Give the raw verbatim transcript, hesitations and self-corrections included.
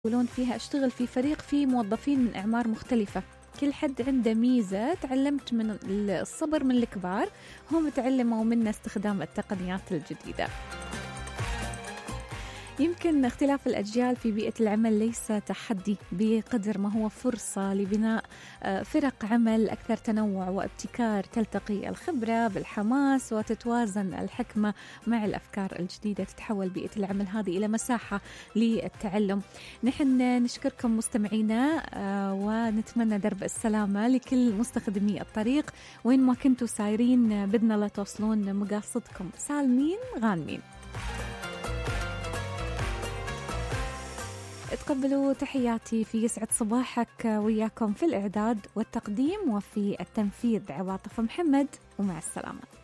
يقولون فيها أشتغل في فريق فيه موظفين من أعمار مختلفة، كل حد عنده ميزة. تعلمت من الصبر من الكبار، هم تعلموا منا استخدام التقنيات الجديدة. يمكن اختلاف الأجيال في بيئة العمل ليس تحدي بقدر ما هو فرصة لبناء فرق عمل أكثر تنوع وابتكار، تلتقي الخبرة بالحماس وتتوازن الحكمة مع الأفكار الجديدة، تتحول بيئة العمل هذه إلى مساحة للتعلم. نحن نشكركم مستمعينا ونتمنى درب السلامة لكل مستخدمي الطريق وين ما كنتوا سايرين، بدنا لا توصلون مقاصدكم سالمين غانمين. تقبلوا تحياتي في يسعد صباحك، وياكم في الإعداد والتقديم وفي التنفيذ عواطف محمد، ومع السلامة.